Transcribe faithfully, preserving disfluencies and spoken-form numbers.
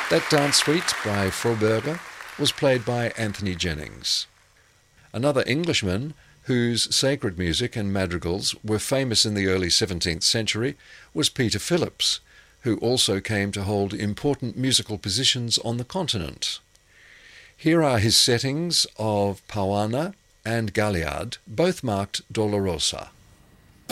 That dance suite by Froberger was played by Anthony Jennings. Another Englishman whose sacred music and madrigals were famous in the early seventeenth century was Peter Phillips, who also came to hold important musical positions on the continent. Here are his settings of Pauana and Galliard, both marked Dolorosa.